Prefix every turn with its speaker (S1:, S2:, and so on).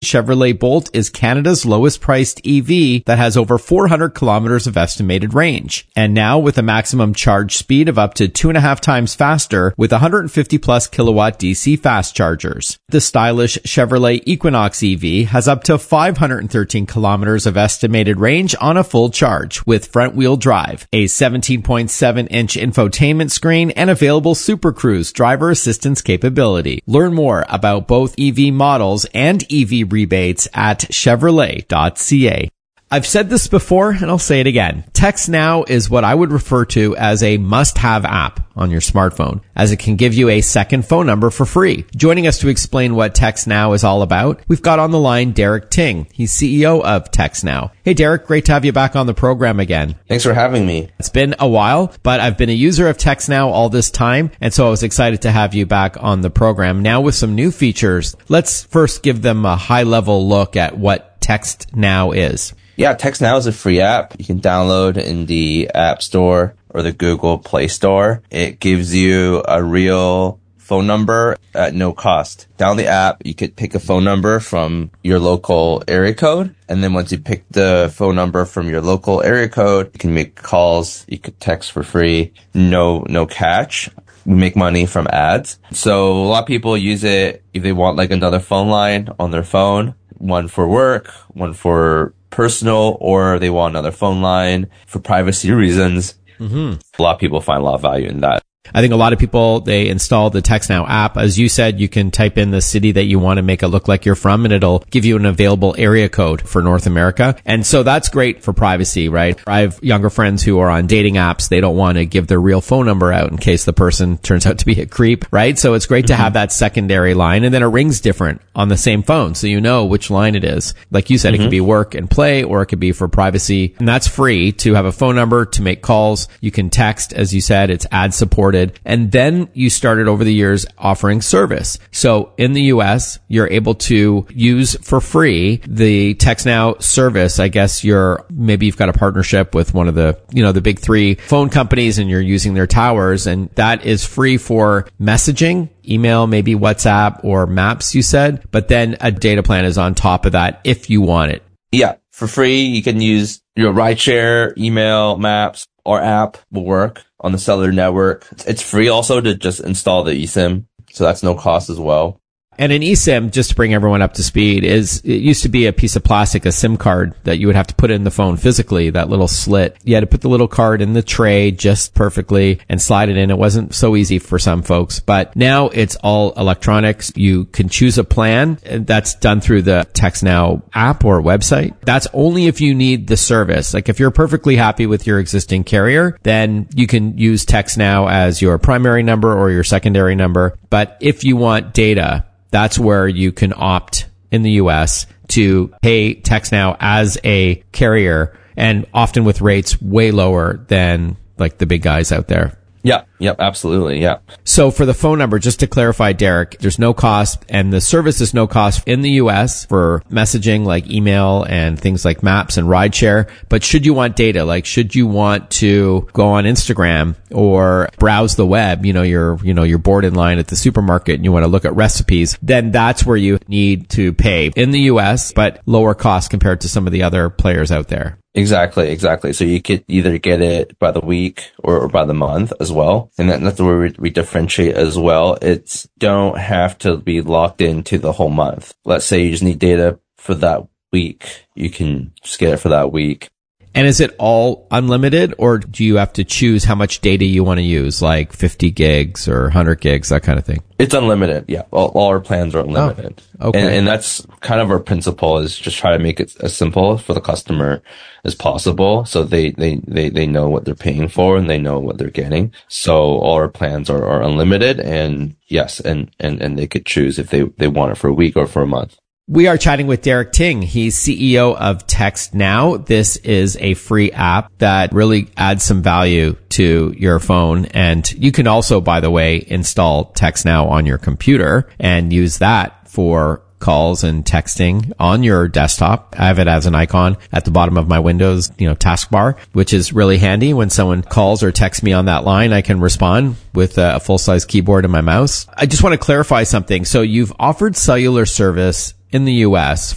S1: Chevrolet Bolt is Canada's lowest priced EV that has over 400 kilometers of estimated range. And now with a maximum charge speed of up to 2.5 times faster with 150 plus kilowatt DC fast chargers. The stylish Chevrolet Equinox EV has up to 513 kilometers of estimated range on a full charge with front wheel drive, a 17.7-inch infotainment screen, and available Super Cruise driver assistance capability. Learn more about both EV models and EV rebates at Chevrolet.ca. I've said this before and I'll say it again. Text Now is what I would refer to as a must-have app on your smartphone, as it can give you a second phone number for free. Joining us to explain what Text Now is all about, we've got on the line Derek Ting. He's CEO of Text Now. Hey Derek, great to have you back on the program again.
S2: Thanks for having me.
S1: It's been a while, but I've been a user of Text Now all this time, and so I was excited to have you back on the program. Now with some new features, let's first give them a high-level look at what Text Now is.
S2: Yeah, Text Now is a free app you can download in the App Store or the Google Play Store. It gives you a real phone number at no cost. Download the app, you could pick a phone number from your local area code. And then once you pick the phone number from your local area code, you can make calls, you could text for free, no catch. We make money from ads. So a lot of people use it if they want like another phone line on their phone, one for work, one for personal, or they want another phone line for privacy reasons. A lot of people find a lot of value in that.
S1: I think a lot of people, they install the Text Now app. As you said, you can type in the city that you want to make it look like you're from, and it'll give you an available area code for North America. And so that's great for privacy, right? I have younger friends who are on dating apps. They don't want to give their real phone number out in case the person turns out to be a creep, right? So it's great to have that secondary line, and then it rings different on the same phone, so you know which line it is. Like you said, it could be work and play, or it could be for privacy. And that's free to have a phone number, to make calls. You can text, as you said, it's ad supported. And then you started over the years offering service. So in the US, you're able to use for free the Text Now service. I guess maybe you've got a partnership with one of the big three phone companies, and you're using their towers, and that is free for messaging, email, maybe WhatsApp or Maps, you said, but then a data plan is on top of that if you want it.
S2: Yeah, for free, you can use your rideshare, email, Maps, or app will work on the cellular network. It's free also to just install the eSIM, so that's no cost as well.
S1: And an eSIM, just to bring everyone up to speed, it used to be a piece of plastic, a SIM card that you would have to put in the phone physically, that little slit. You had to put the little card in the tray just perfectly and slide it in. It wasn't so easy for some folks, but now it's all electronics. You can choose a plan that's done through the Text Now app or website. That's only if you need the service. Like if you're perfectly happy with your existing carrier, then you can use Text Now as your primary number or your secondary number. But if you want data, that's where you can opt in the US to pay Text Now as a carrier, and often with rates way lower than like the big guys out there.
S2: Yep, absolutely, yeah.
S1: So for the phone number, just to clarify, Derek, there's no cost, and the service is no cost in the US for messaging like email and things like Maps and rideshare. But should you want data, like should you want to go on Instagram or browse the web, you're bored in line at the supermarket and you want to look at recipes, then that's where you need to pay in the US, but lower cost compared to some of the other players out there.
S2: Exactly. So you could either get it by the week or by the month as well. And that's where we differentiate as well. It's don't have to be locked into the whole month. Let's say you just need data for that week. You can just get it for that week.
S1: And is it all unlimited, or do you have to choose how much data you want to use, like 50 gigs or 100 gigs, that kind of thing?
S2: It's unlimited. Yeah. All our plans are unlimited.
S1: Oh, okay.
S2: And that's kind of our principle, is just try to make it as simple for the customer as possible. So they know what they're paying for and they know what they're getting. So all our plans are unlimited, and yes, and they could choose if they want it for a week or for a month.
S1: We are chatting with Derek Ting. He's CEO of Text Now. This is a free app that really adds some value to your phone. And you can also, by the way, install Text Now on your computer and use that for calls and texting on your desktop. I have it as an icon at the bottom of my Windows, taskbar, which is really handy. When someone calls or texts me on that line, I can respond with a full-size keyboard and my mouse. I just want to clarify something. So you've offered cellular service in the US